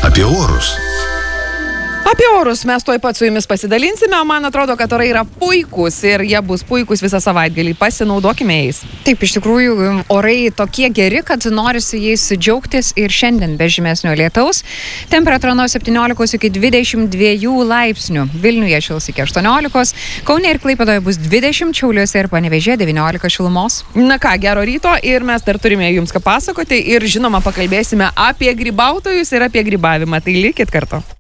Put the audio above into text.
apie orus. Apie orus mes tuoj pat su jumis pasidalinsime, o man atrodo, kad orai yra puikūs ir jie bus puikūs visą savaitgalį. Pasinaudokime jais. Taip, iš tikrųjų, orai tokie geri, kad norisi jais džiaugtis ir šiandien be žymesnio lietaus. Temperatūra nuo 17 iki 22 laipsnių. Vilniuje šils iki 18, Kaune ir Klaipėdoje bus 20, Šiauliuose ir Panevėžyje 19 šilumos. Na ką, gero ryto ir mes dar turime jums ką pasakoti ir žinoma pakalbėsime apie grybautojus ir apie grybavimą. Tai likit kartu.